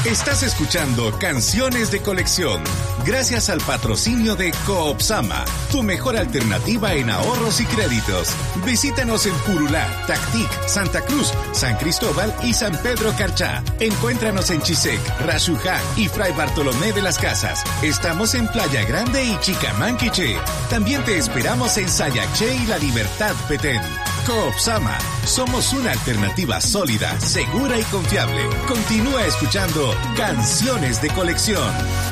Estás escuchando Canciones de Colección, gracias al patrocinio de Coopsama, tu mejor alternativa en ahorros y créditos. Visítanos en Purulá, Tactic, Santa Cruz, San Cristóbal y San Pedro Carchá. Encuéntranos en Chisec, Raxujá y Fray Bartolomé de las Casas. Estamos en Playa Grande y Chicamanquiche. También te esperamos en Sayaché y La Libertad, Petén. Coopsama, somos una alternativa sólida, segura y confiable. Continúa escuchando Canciones de Colección.